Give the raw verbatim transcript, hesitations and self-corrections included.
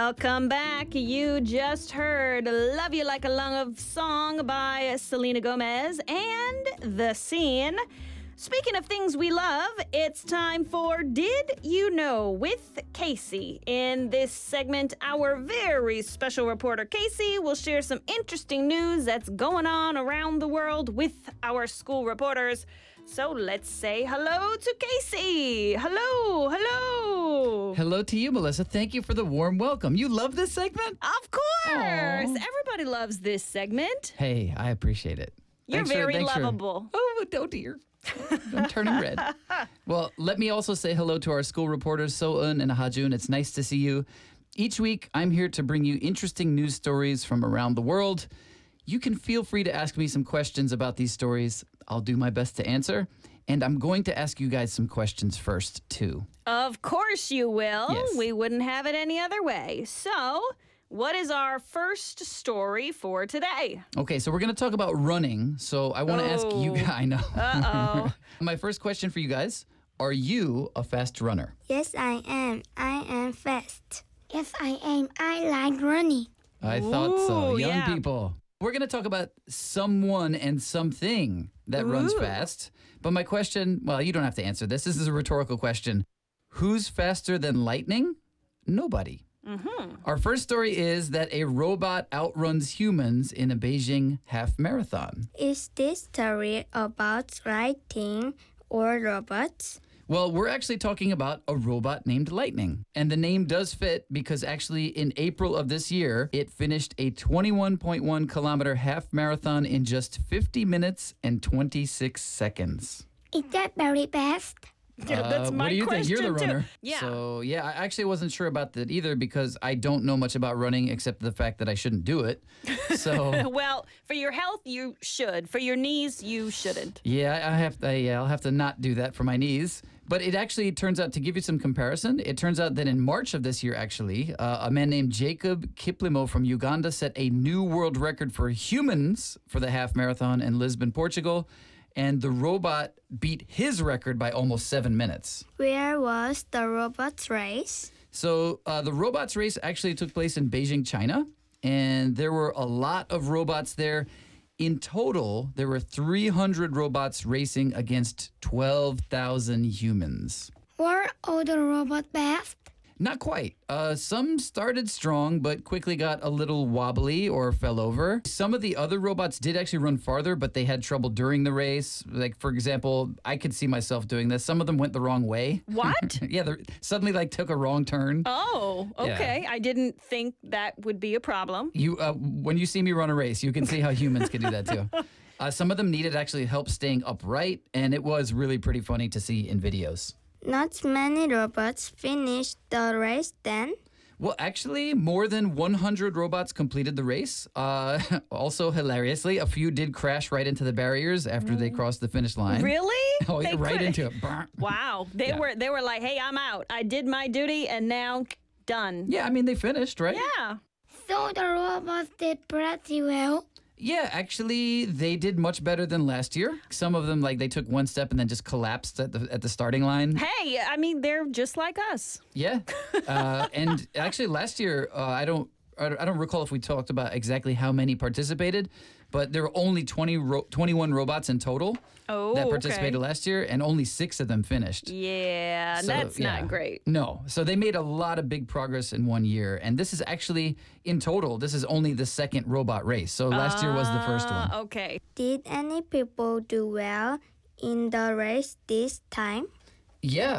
Welcome back. You just heard Love You Like a Love song by Selena Gomez and The Scene. Speaking of things we love, it's time for Did You Know with Casey. In this segment, our very special reporter Casey will share some interesting news that's going on around the world with our school reporters. So let's say hello to Casey. Hello, hello. Hello to you, Melissa. Thank you for the warm welcome. You love this segment? Of course. Aww. Everybody loves this segment. Hey, I appreciate it. You're Thanks for- very thanks for- lovable. Oh, oh dear. I'm turning red. Well, let me also say hello to our school reporters, So-eun and Hajun. It's nice to see you. Each week, I'm here to bring you interesting news stories from around the world. You can feel free to ask me some questions about these stories. I'll do my best to answer. And I'm going to ask you guys some questions first, too. Of course you will. Yes. We wouldn't have it any other way. So, what is our first story for today? Okay, so we're going to talk about running. So I want to ask you Oh. guys. I know. Uh-oh. My first question for you guys, are you a fast runner? Yes, I am. I am fast. Yes, I am. I like running. I thought so. Ooh, Young yeah. people. We're going to talk about someone and something that runs Ooh. fast. But my question, well, you don't have to answer this. This is a rhetorical question. Who's faster than lightning? Nobody. Mm-hmm. Our first story is that a robot outruns humans in a Beijing half marathon. Is this story about writing or robots? Well, we're actually talking about a robot named Lightning. And the name does fit because actually in April of this year, it finished a twenty-one point one kilometer half marathon in just fifty minutes and twenty-six seconds. Is that very fast? Yeah, that's Uh, my what do you think? You're the question, too. runner. Yeah. So, yeah, I actually wasn't sure about that either because I don't know much about running except the fact that I shouldn't do it. So, Well, for your health, you should. For your knees, you shouldn't. yeah, I have to, yeah, I'll have to not do that for my knees. But it actually turns out, to give you some comparison, it turns out that in March of this year, actually, uh, a man named Jacob Kiplimo from Uganda set a new world record for humans for the half marathon in Lisbon, Portugal. And the robot beat his record by almost seven minutes. Where was the robots race? So uh, the robots race actually took place in Beijing, China. And there were a lot of robots there. In total, there were three hundred robots racing against twelve thousand humans. Were all the robots fast? Not quite. Uh, some started strong, but quickly got a little wobbly or fell over. Some of the other robots did actually run farther, but they had trouble during the race. Like, for example, I could see myself doing this. Some of them went the wrong way. What? Yeah, they suddenly like took a wrong turn. Oh, Yeah. okay. I didn't think that would be a problem. You, uh, when you see me run a race, you can see how humans can do that too. Uh, some of them needed actually help staying upright, and it was really pretty funny to see in videos. Not many robots finished the race then. Well, actually, more than one hundred robots completed the race. Uh, also, hilariously, a few did crash right into the barriers after they crossed the finish line. Really? Oh, yeah, They right could- into it. Brr. Wow. They Yeah. were they were like, "Hey, I'm out. I did my duty and now done." Yeah, I mean, they finished, right? Yeah. So the robots did pretty well. Yeah, actually, they did much better than last year. Some of them, like, they took one step and then just collapsed at the at the starting line. Hey, I mean, they're just like us. Yeah, uh, and actually, last year, uh, I don't, I don't I don't recall if we talked about exactly how many participated, but there were only twenty ro- twenty-one robots in total Oh, that okay. participated last year, and only six of them finished. Yeah, So, that's yeah. not great. No, so they made a lot of big progress in one year, and this is actually, in total, this is only the second robot race. So last year was the first one. Ah, Okay. Did any people do well in the race this time? Yeah,